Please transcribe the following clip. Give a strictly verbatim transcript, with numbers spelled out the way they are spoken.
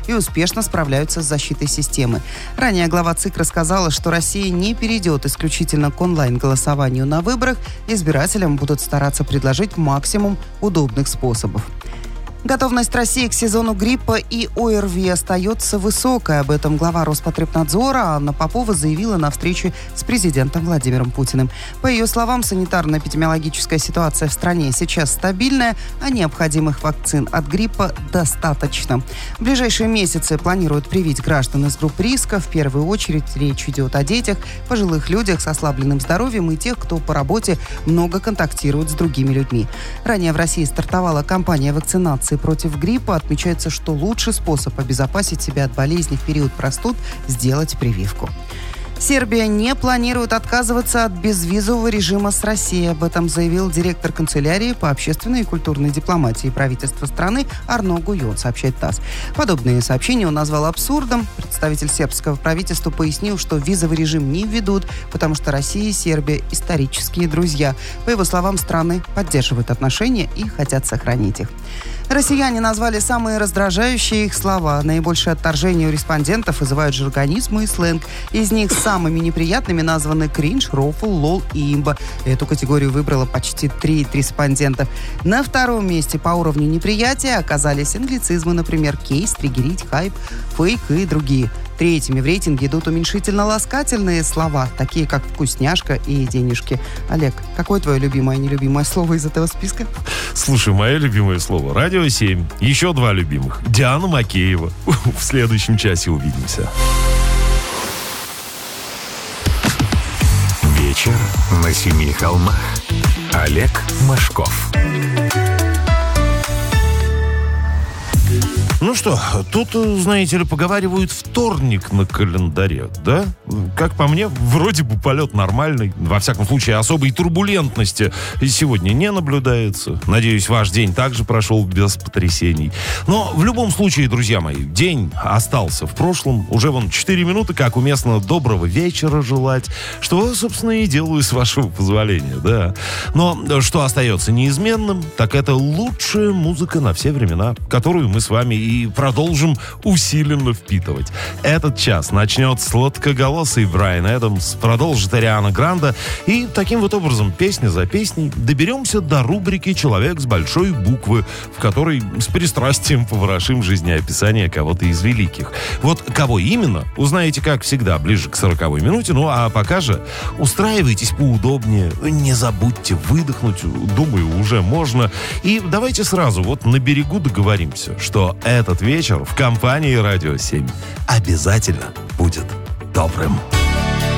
и успешно справляются с защитой системы. Ранее глава ЦИК рассказала, что Россия не перейдет исключительно к онлайн-голосованию на выборах. Избирателям будут стараться предложить максимум удобных способов. Готовность России к сезону гриппа и ОРВИ остается высокой. Об этом глава Роспотребнадзора Анна Попова заявила на встрече с президентом Владимиром Путиным. По ее словам, санитарно-эпидемиологическая ситуация в стране сейчас стабильная, а необходимых вакцин от гриппа достаточно. В ближайшие месяцы планируют привить граждан из групп риска. В первую очередь речь идет о детях, пожилых людях с ослабленным здоровьем и тех, кто по работе много контактирует с другими людьми. Ранее в России стартовала кампания вакцинации против гриппа. Отмечается, что лучший способ обезопасить себя от болезней в период простуд – сделать прививку. Сербия не планирует отказываться от безвизового режима с Россией. Об этом заявил директор канцелярии по общественной и культурной дипломатии правительства страны Арно Гуйон, сообщает ТАСС. Подобные сообщения он назвал абсурдом. Представитель сербского правительства пояснил, что визовый режим не введут, потому что Россия и Сербия – исторические друзья. По его словам, страны поддерживают отношения и хотят сохранить их. Россияне назвали самые раздражающие их слова. Наибольшее отторжение у респондентов вызывают жаргонизм и сленг. Из них самыми неприятными названы кринж, рофл, лол и имба. Эту категорию выбрало почти треть респондентов. На втором месте по уровню неприятия оказались англицизмы, например, кейс, триггерить, хайп, фейк и другие. Третьими в рейтинге идут уменьшительно-ласкательные слова, такие как «вкусняшка» и «денежки». Олег, какое твое любимое и нелюбимое слово из этого списка? Слушай, мое любимое слово — Радио семь. Еще два любимых. Диана Макеева. В следующем часе увидимся. Вечер на семи холмах. Олег Машков. Ну что, тут, знаете ли, поговаривают вторник на календаре, да? Как по мне, вроде бы полет нормальный. Во всяком случае, особой турбулентности сегодня не наблюдается. Надеюсь, ваш день также прошел без потрясений. Но в любом случае, друзья мои, день остался в прошлом. Уже вон четыре минуты, как уместно доброго вечера желать. Что, собственно, и делаю, с вашего позволения, да. Но что остается неизменным, так это лучшая музыка на все времена, которую мы с вами и И продолжим усиленно впитывать. Этот час начнет сладкоголосый Брайан Эдамс, продолжит Ариана Гранде, и таким вот образом, песня за песней, доберемся до рубрики «Человек с большой буквы», в которой с пристрастием поворошим жизнеописание кого-то из великих. Вот кого именно, узнаете, как всегда, ближе к сороковой минуте. Ну а пока же устраивайтесь поудобнее, не забудьте выдохнуть, думаю, уже можно. И давайте сразу вот на берегу договоримся, что этот вечер в компании «Радио семь» обязательно будет добрым.